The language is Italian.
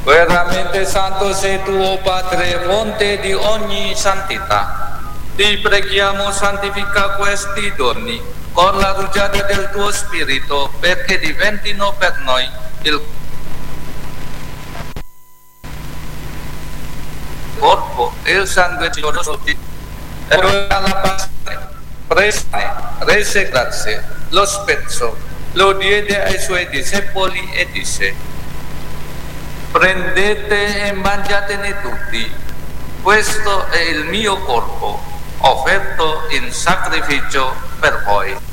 Veramente santo sei tu, o Padre, fonte di ogni santità. Ti preghiamo, santifica questi doni con la rugiada del tuo Spirito, perché diventino per noi il corpo e il sangue di Gesù. E alla passione, rese grazie, lo spezzò, lo diede ai suoi discepoli e disse: prendete e mangiatene tutti, questo è il mio corpo, offerto in sacrificio per voi.